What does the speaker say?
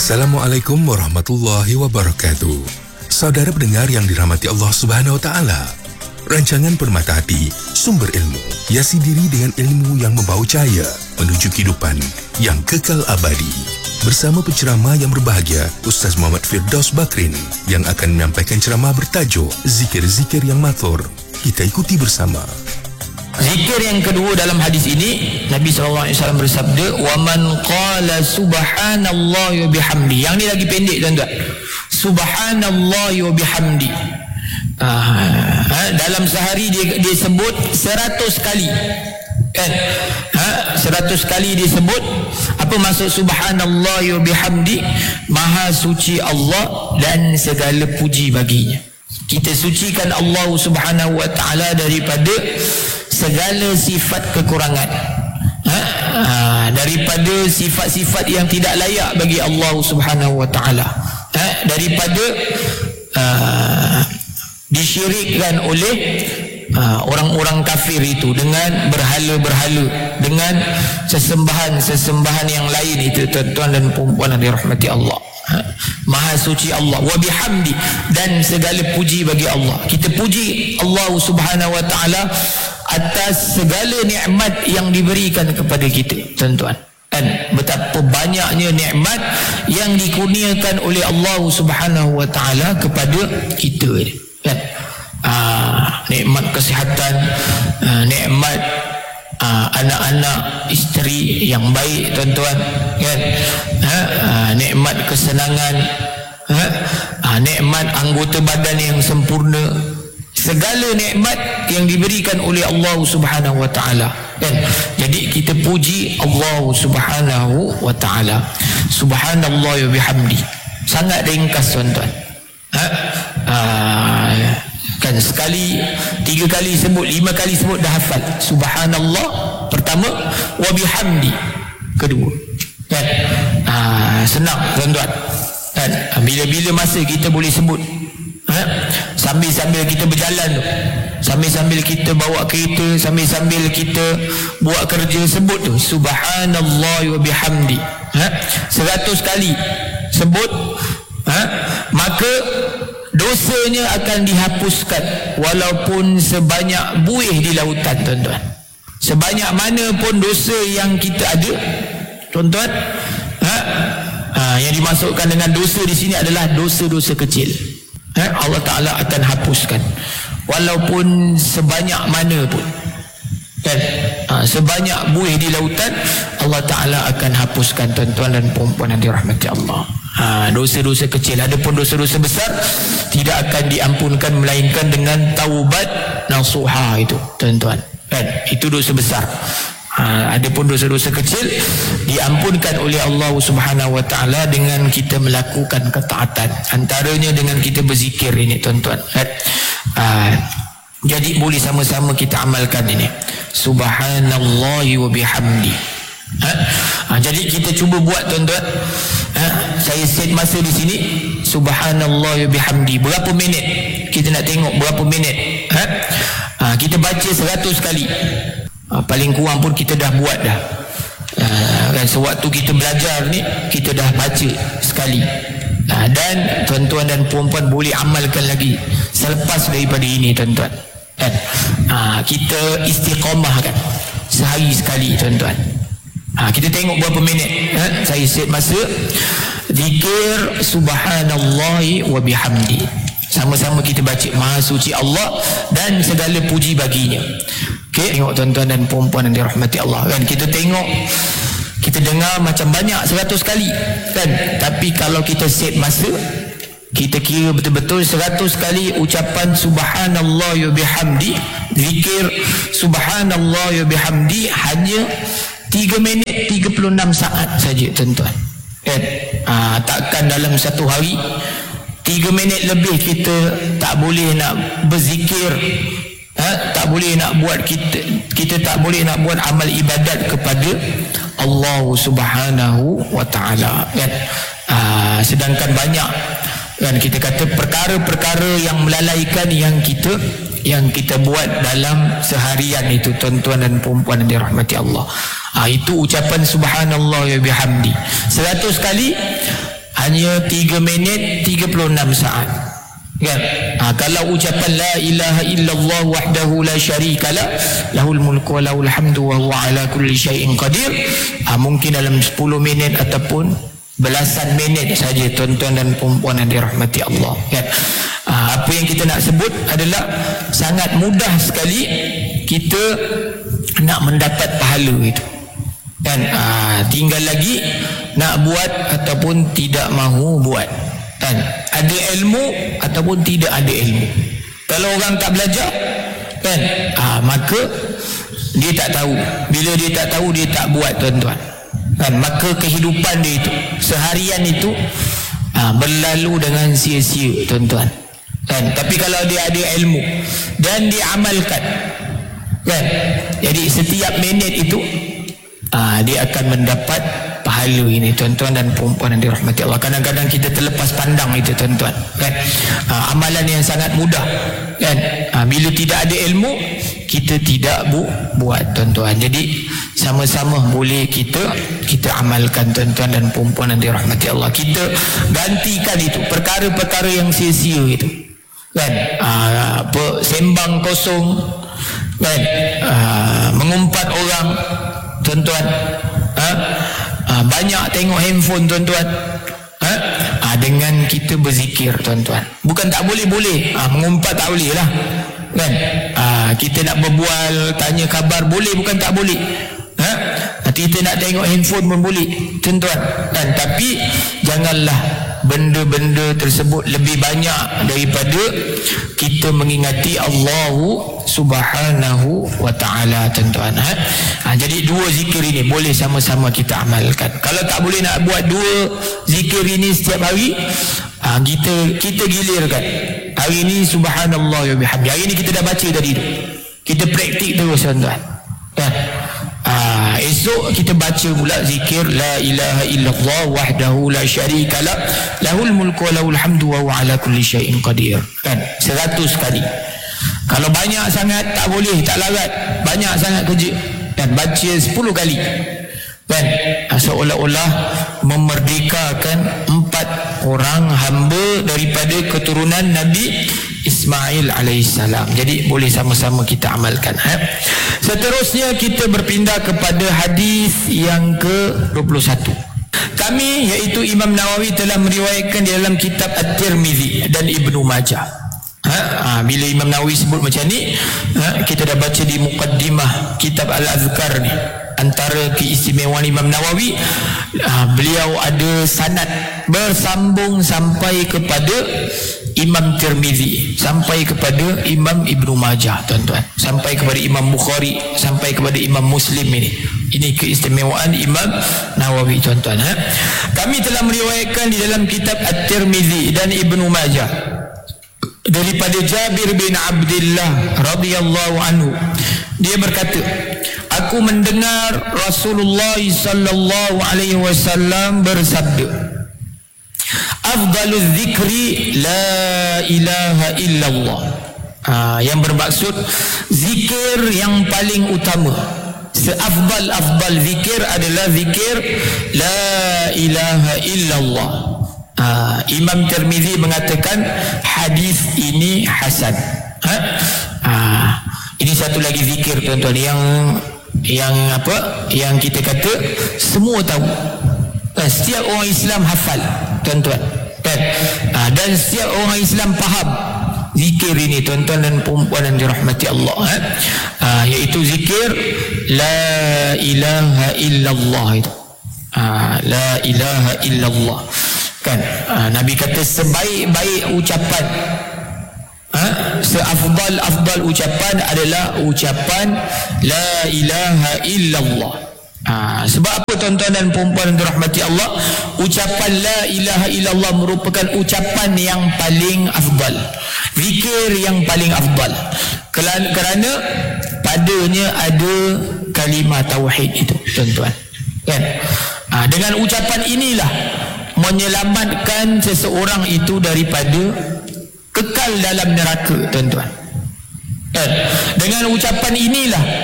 Assalamualaikum warahmatullahi wabarakatuh. Saudara pendengar yang dirahmati Allah Subhanahu wa taala. Rancangan Permata Hati, sumber ilmu, hiasi diri dengan ilmu yang membawa cahaya menuju kehidupan yang kekal abadi. Bersama penceramah yang berbahagia, Ustaz Muhammad Firdaus Bakrin yang akan menyampaikan ceramah bertajuk Zikir-Zikir yang Mathur. Kita ikuti bersama. Zikir yang kedua dalam hadis ini, Nabi SAW bersabda, "Waman qala subhanallahi wa bihamdi." Yang ni lagi pendek tuan-tuan. Subhanallahi wa bihamdi. Dalam sehari dia sebut 100 kali. Kan? 100 kali dia sebut. Apa maksud subhanallahi wa bihamdi? Maha suci Allah dan segala puji baginya. Kita sucikan Allah Subhanahu wa taala daripada segala sifat kekurangan, daripada sifat-sifat yang tidak layak bagi Allah Subhanahu wa taala, daripada disyirikkan oleh orang-orang kafir itu dengan berhala-berhala, dengan sesembahan-sesembahan yang lain itu, tuan-tuan dan puan-puan yang dirahmati Allah. Maha suci Allah wa bihamdi, dan segala puji bagi Allah. Kita puji Allah Subhanahu wa taala atas segala nikmat yang diberikan kepada kita, tuan-tuan. Dan betapa banyaknya nikmat yang dikurniakan oleh Allah Subhanahu wa taala kepada kita, kan? Nikmat kesihatan, nikmat anak-anak, isteri yang baik, tuan-tuan, kan? Nikmat kesenangan, nikmat anggota badan yang sempurna, segala nikmat yang diberikan oleh Allah Subhanahu wa taala, kan? Jadi kita puji Allah Subhanahu wa taala. Subhanallah wa bihamdi. Sangat ringkas, tuan-tuan. Kan sekali, 3 kali sebut, 5 kali sebut dah hafal. Subhanallah pertama, wa bihamdi kedua, kan? Senang, tuan-tuan, kan? Bila-bila masa kita boleh sebut, sambil-sambil kita berjalan tu, sambil-sambil kita bawa kereta, sambil-sambil kita buat kerja, sebut tu subhanallah wa bihamdi. 100 kali sebut, maka dosanya akan dihapuskan walaupun sebanyak buih di lautan, tuan-tuan. Sebanyak mana pun dosa yang kita ada, tuan-tuan, yang dimasukkan dengan dosa di sini adalah dosa-dosa kecil. Allah Ta'ala akan hapuskan walaupun sebanyak mana pun, kan? Sebanyak buih di lautan, Allah Ta'ala akan hapuskan, tuan-tuan dan puan-puan yang dirahmati Allah. Dosa-dosa kecil. Adapun dosa-dosa besar tidak akan diampunkan melainkan dengan taubat nasuha itu, tuan-tuan, kan? Itu dosa besar. Adapun dosa-dosa kecil diampunkan oleh Allah Subhanahu wa taala dengan kita melakukan ketaatan, antaranya dengan kita berzikir ini, tuan-tuan. Jadi boleh sama-sama kita amalkan ini, subhanallahi wa bihamdi. Jadi kita cuba buat, tuan-tuan. Saya set masa di sini, subhanallah wa bihamdi. Berapa minit? Kita nak tengok berapa minit. Kita baca 100 kali. Paling kurang pun kita dah buat dah. Kan sewaktu kita belajar ni, kita dah baca sekali. Dan tuan-tuan dan puan-puan boleh amalkan lagi selepas daripada ini, tuan-tuan. Kita istiqamah, kan? Sehari sekali, tuan-tuan. Kita tengok berapa minit. Saya set masa. Zikir subhanallahi wa bihamdi. Sama-sama kita baca, maha suci Allah dan segala puji baginya. Okay? Tengok, tuan-tuan dan puan-puan yang dirahmati Allah, kan? Kita tengok, kita dengar macam banyak 100 kali, kan? Tapi kalau kita set masa, kita kira betul-betul 100 kali ucapan subhanallah wa bihamdi, zikir subhanallah wa bihamdi, hanya 3 minit 36 saat saja, tuan-tuan, kan? Takkan dalam satu hari 3 minit lebih kita tak boleh nak berzikir, tak boleh nak buat, kita tak boleh nak buat amal ibadat kepada Allah Subhanahu wa taala, kan? Sedangkan banyak, kan, kita kata perkara-perkara yang melalaikan yang kita buat dalam seharian itu, tuan-tuan dan puan-puan yang dirahmati Allah. Itu ucapan subhanallah wa bihamdi 100 kali. hanya 3 minit 36 saat. Kan? Kalau ucapan la ilaha illallah wahdahu la syarikalah lahul mulku wa lahul hamdu wa huwa ala kulli syai'in qadir, mungkin dalam 10 minit ataupun belasan minit saja tuan-tuan dan puan-puan yang dirahmati Allah. Kan? Apa yang kita nak sebut adalah sangat mudah sekali kita nak mendapat pahala itu. Dan tinggal lagi nak buat ataupun tidak mahu buat. Kan? Ada ilmu ataupun tidak ada ilmu. Kalau orang tak belajar, kan, maka dia tak tahu. Bila dia tak tahu, dia tak buat, tuan-tuan. Kan? Maka kehidupan dia itu, seharian itu berlalu dengan sia-sia, tuan-tuan. Kan? Tapi kalau dia ada ilmu dan dia amalkan, kan, jadi setiap minit itu dia akan mendapat pahala ini, tuan-tuan dan puan-puan yang dirahmati Allah. Kadang-kadang kita terlepas pandang itu, tuan-tuan. Kan? Amalan yang sangat mudah. Kan? Bila tidak ada ilmu, kita tidak buat, tuan-tuan. Jadi sama-sama boleh kita amalkan, tuan-tuan dan puan-puan yang dirahmati Allah. Kita gantikan itu perkara-perkara yang sia-sia itu. Kan? Sembang kosong, kan? Mengumpat orang, tuan-tuan. Banyak tengok handphone, tuan-tuan. Dengan kita berzikir, tuan-tuan. Bukan tak boleh. Mengumpat tak boleh lah. Kan? Kita nak berbual, tanya khabar boleh, bukan tak boleh. Kita nak tengok handphone pun boleh, tuan-tuan. Tapi janganlah benda-benda tersebut lebih banyak daripada kita mengingati Allah Subhanahu wa ta'ala, tuan-tuan. Jadi 2 zikir ini boleh sama-sama kita amalkan. Kalau tak boleh nak buat 2 zikir ini setiap hari, kita gilirkan. Hari ini subhanallah wa bihamdi. Hari ini kita dah baca tadi tu. Kita praktik terus, tuan-tuan. Esok kita baca pula zikir la ilaha illallah wahdahu la syarikalah lahul mulku wa lahul hamdu wa huwa ala kulli syai'in qadir. Kan? 100 kali. Kalau banyak sangat tak boleh, tak larat. Banyak sangat kerja. Dan baca 10 kali. Kan? Seolah-olah memerdekakan 4 orang hamba daripada keturunan Nabi Ismail alaihissalam. Jadi boleh sama-sama kita amalkan. Seterusnya kita berpindah kepada hadis yang ke-21. Kami, iaitu Imam Nawawi, telah meriwayatkan di dalam kitab At-Tirmizi dan Ibnu Majah. Bila Imam Nawawi sebut macam ni, kita dah baca di muqaddimah kitab Al-Azkar ni. Antara keistimewaan Imam Nawawi, beliau ada sanad bersambung sampai kepada Imam Tirmizi, sampai kepada Imam Ibnu Majah, tuan-tuan, sampai kepada Imam Bukhari, sampai kepada Imam Muslim. Ini keistimewaan Imam Nawawi, tuan-tuan. Kami telah meriwayatkan di dalam kitab At-Tirmizi dan Ibnu Majah daripada Jabir bin Abdullah radhiyallahu anhu. Dia berkata, aku mendengar Rasulullah sallallahu alaihi wasallam bersabda, afdaluz zikri la ilaha illallah. Yang bermaksud zikir yang paling utama, seafdal zikir adalah zikir la ilaha illallah. Imam Tirmizi mengatakan hadis ini hasan. Ini satu lagi zikir, tuan-tuan, yang apa? Yang kita kata semua tahu. Setiap orang Islam hafal, tuan-tuan. Dan setiap orang Islam faham zikir ini, tuan-tuan dan puan-puan yang dirahmati Allah. Iaitu zikir la ilaha illallah itu. La ilaha illallah. Kan? Nabi kata sebaik-baik ucapan, seafdal ucapan adalah ucapan la ilaha illallah. Sebab apa, tuan-tuan dan puan-puan yang dirahmati Allah? Ucapan la ilaha illallah merupakan ucapan yang paling afdal, zikir yang paling afdal, kerana padanya ada kalimah tauhid itu, tuan-tuan. Kan? Dengan ucapan inilah menyelamatkan seseorang itu daripada kekal dalam neraka, tuan-tuan. Dengan ucapan inilah